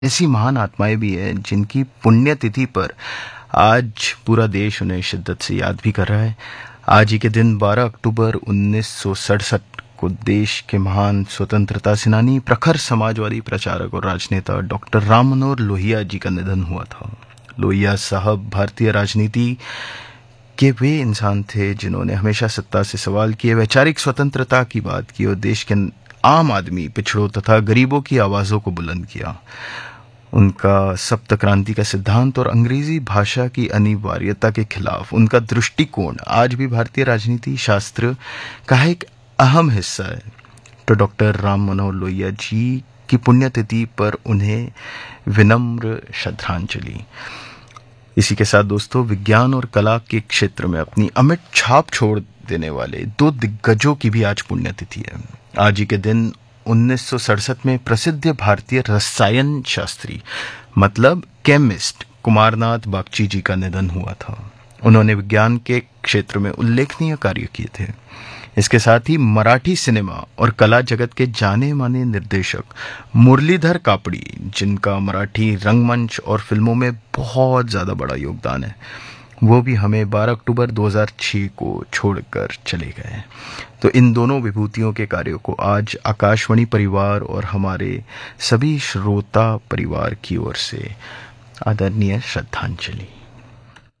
ऐसी महान आत्माएं भी हैं जिनकी पुण्यतिथि पर आज पूरा देश उन्हें शिद्दत से याद भी कर रहा है। आज ही के दिन 12 अक्टूबर 1967 को देश के महान स्वतंत्रता सेनानी, प्रखर समाजवादी प्रचारक और राजनेता डॉक्टर राम मनोहर लोहिया जी का निधन हुआ था। लोहिया साहब भारतीय राजनीति के वे इंसान थे जिन्होंने हमेशा सत्ता से सवाल किए, वैचारिक स्वतंत्रता की बात की और देश के आम आदमी, पिछड़ों तथा गरीबों की आवाजों को बुलंद किया। उनका सप्त क्रांति का सिद्धांत और अंग्रेजी भाषा की अनिवार्यता के खिलाफ उनका दृष्टिकोण आज भी भारतीय राजनीति शास्त्र का एक अहम हिस्सा है। तो डॉक्टर राम मनोहर लोहिया जी की पुण्यतिथि पर उन्हें विनम्र श्रद्धांजलि। इसी के साथ दोस्तों, विज्ञान और कला के क्षेत्र में अपनी अमिट छाप छोड़ देने वाले दो दिग्गजों की भी आज पुण्यतिथि है। आज ही के दिन 1967 में प्रसिद्ध भारतीय रसायन शास्त्री मतलब केमिस्ट कुमारनाथ बागची जी का निधन हुआ था। उन्होंने विज्ञान के क्षेत्र में उल्लेखनीय कार्य किए थे। इसके साथ ही मराठी सिनेमा और कला जगत के जाने माने निर्देशक मुरलीधर कापड़ी, जिनका मराठी रंगमंच और फिल्मों में बहुत ज़्यादा बड़ा योगदान है, वो भी हमें 12 अक्टूबर 2006 को छोड़कर चले गए। तो इन दोनों विभूतियों के कार्यों को आज आकाशवाणी परिवार और हमारे सभी श्रोता परिवार की ओर से आदरणीय श्रद्धांजलि।